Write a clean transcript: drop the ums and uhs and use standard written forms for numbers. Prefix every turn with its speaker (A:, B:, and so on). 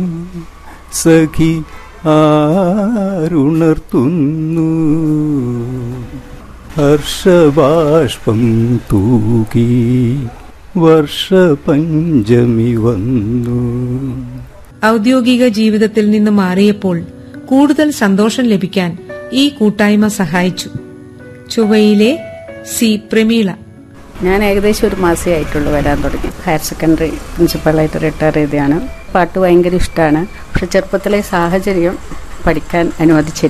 A: സഖി ആരുണർത്തുന്നു ഹർഷബാഷ്പം തൂകി വർഷപഞ്ചമി വന്നു.
B: ഔദ്യോഗിക ജീവിതത്തിൽ നിന്ന് മാറിയപ്പോൾ കൂടുതൽ സന്തോഷം ലഭിക്കാൻ ഈ കൂട്ടായ്മ സഹായിച്ചു. ചൊവ്വയിലെ സി പ്രമീള.
C: ഞാൻ ഏകദേശം ഒരു മാസമേ ആയിട്ടുള്ളൂ വരാൻ തുടങ്ങി. ഹയർ സെക്കൻഡറി പ്രിൻസിപ്പളായിട്ട് റിട്ടയർ ചെയ്തതാണ്. പാട്ട് ഭയങ്കര ഇഷ്ടമാണ്. പക്ഷെ ചെറുപ്പത്തിലെ സാഹചര്യം പഠിക്കാൻ അനുവദിച്ചില്ല.